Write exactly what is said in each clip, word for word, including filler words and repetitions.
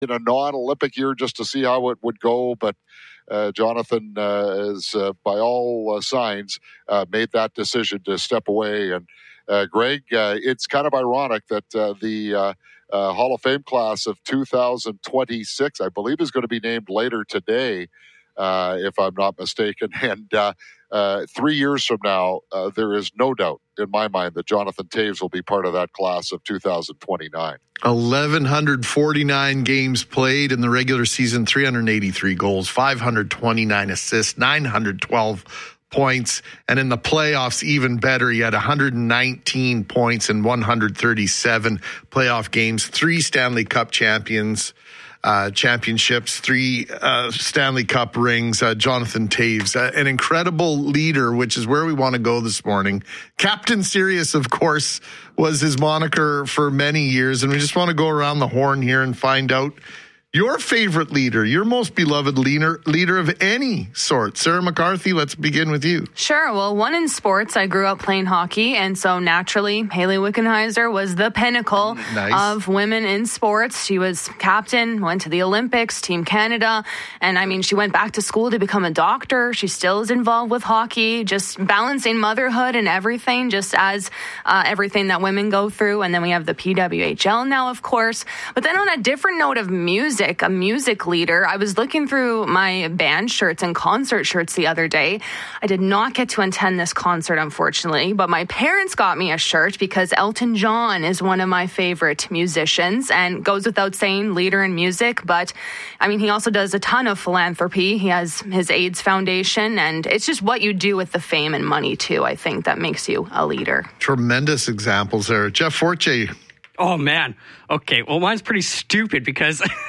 in a non-Olympic year just to see how it would go, but uh, Jonathan uh, is, uh, by all uh, signs, uh, made that decision to step away. And uh, Greg, uh, it's kind of ironic that uh, the uh, uh, Hall of Fame class of two thousand twenty-six, I believe, is going to be named later today, uh, if I'm not mistaken. And uh, uh, three years from now, uh, there is no doubt in my mind that Jonathan Toews will be part of that class of two thousand twenty-nine. eleven forty-nine games played in the regular season, three hundred eighty-three goals, five hundred twenty-nine assists, nine hundred twelve points. And in the playoffs, even better, he had one hundred nineteen points in one hundred thirty-seven playoff games, three Stanley Cup champions. Uh, championships, three uh, Stanley Cup rings, uh, Jonathan Toews, uh, an incredible leader, which is where we want to go this morning. Captain Serious, of course, was his moniker for many years, and we just want to go around the horn here and find out your favorite leader, your most beloved leader, leader of any sort. Sarah McCarthy, let's begin with you. Sure. Well, one in sports, I grew up playing hockey, and so naturally, Hayley Wickenheiser was the pinnacle nice. of women in sports. She was captain, went to the Olympics, Team Canada, and I mean, she went back to school to become a doctor. She still is involved with hockey, just balancing motherhood and everything, just as uh, everything that women go through. And then we have the P W H L now, of course. But then on a different note of music, a music leader, I was looking through my band shirts and concert shirts the other day. I did not get to attend this concert, unfortunately, but my parents got me a shirt because Elton John is one of my favorite musicians, and goes without saying, leader in music. But I mean, he also does a ton of philanthropy. He has his AIDS Foundation, and it's just what you do with the fame and money too, I think, that makes you a leader. Tremendous examples there. Jeff Forte. Oh, man. Okay, well, mine's pretty stupid because I,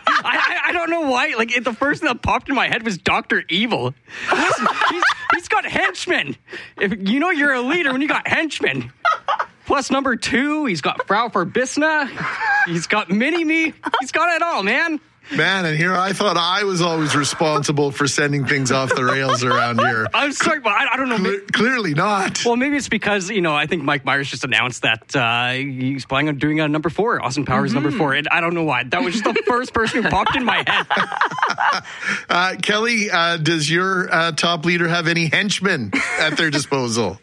I, I don't know why. Like, the first thing that popped in my head was Doctor Evil. Listen, he's, he's got henchmen. If you know you're a leader when you got henchmen. Plus, number two, he's got Frau Verbissna. He's got Mini-Me. He's got it all, man. Man, and here I thought I was always responsible for sending things off the rails around here. I'm sorry, but I, I don't know. Cle- clearly not. Well, maybe it's because, you know, I think Mike Myers just announced that uh, he's planning on doing a number four, Austin Powers mm-hmm. number four. And I don't know why. That was just the first person who popped in my head. uh, Kelly, uh, does your uh, top leader have any henchmen at their disposal?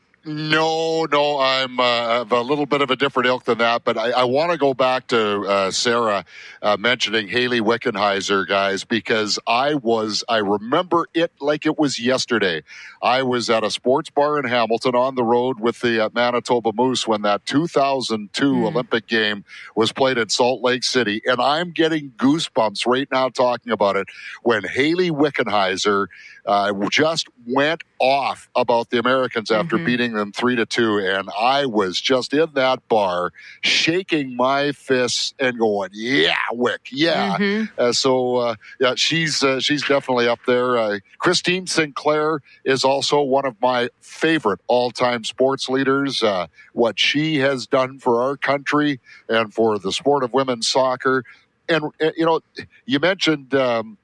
No, no, I'm uh, a little bit of a different ilk than that, but I, I want to go back to uh, Sarah uh, mentioning Hayley Wickenheiser, guys, because I was, I remember it like it was yesterday. I was at a sports bar in Hamilton on the road with the uh, Manitoba Moose when that two thousand two mm. Olympic game was played in Salt Lake City, and I'm getting goosebumps right now talking about it when Hayley Wickenheiser uh, just went off about the Americans after mm-hmm. beating them three to two, and I was just in that bar shaking my fists and going, "Yeah, Wick, yeah." Mm-hmm. Uh, so, uh, yeah, she's uh, she's definitely up there. Uh, Christine Sinclair is also one of my favorite all-time sports leaders. Uh, what she has done for our country and for the sport of women's soccer, and uh, you know, you mentioned. Um,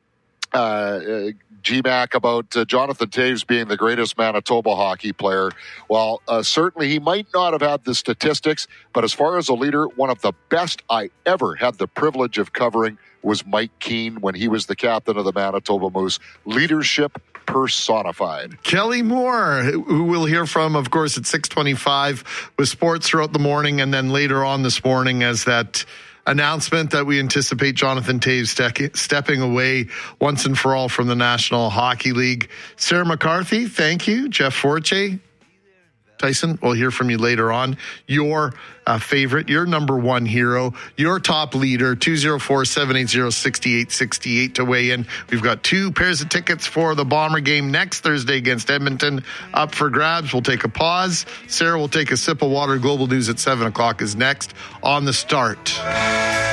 uh, G MAC about uh, Jonathan Toews being the greatest Manitoba hockey player. Well, uh, certainly he might not have had the statistics, but as far as a leader, one of the best I ever had the privilege of covering was Mike Keane when he was the captain of the Manitoba Moose. Leadership personified. Kelly Moore, who we'll hear from, of course, at six twenty-five with sports throughout the morning, and then later on this morning as that announcement that we anticipate Jonathan Toews ste- stepping away once and for all from the National Hockey League. Sarah McCarthy, thank you. Jeff Forte, Tyson, we'll hear from you later on. Your uh, favorite, your number one hero, your top leader, two oh four, seven eight zero, six eight six eight to weigh in. We've got two pairs of tickets for the Bomber game next Thursday against Edmonton up for grabs. We'll take a pause. Sarah will take a sip of water. Global News at seven o'clock is next on The Start.